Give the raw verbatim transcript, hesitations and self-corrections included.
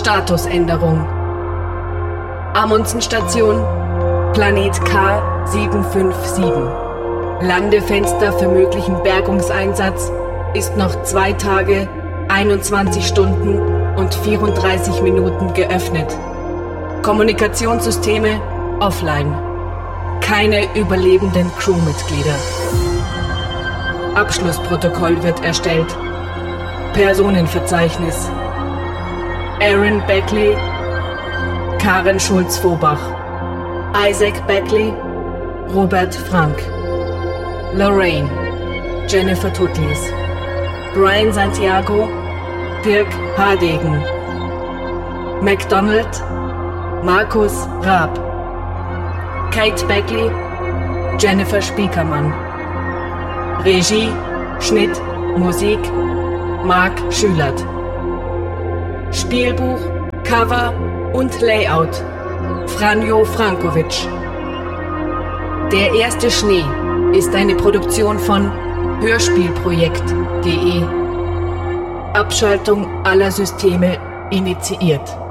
Statusänderung. Amundsenstation, Planet K sieben fünf sieben. Landefenster für möglichen Bergungseinsatz ist noch zwei Tage, einundzwanzig Stunden und vierunddreißig Minuten geöffnet. Kommunikationssysteme offline. Keine überlebenden Crewmitglieder. Abschlussprotokoll wird erstellt. Personenverzeichnis: Aaron Beckley, Karen Schulz-Vobach, Isaac Beckley, Robert Frank, Lorraine, Jennifer Tutlis, Brian Santiago, Dirk Hardegen, MacDonald, Markus Raab, Kate Beckley, Jennifer Spiekermann. Regie, Schnitt, Musik, Marc Schülert. Spielbuch, Cover und Layout, Franjo Frankovic. Der erste Schnee ist eine Produktion von hörspielprojekt punkt de. Abschaltung aller Systeme initiiert.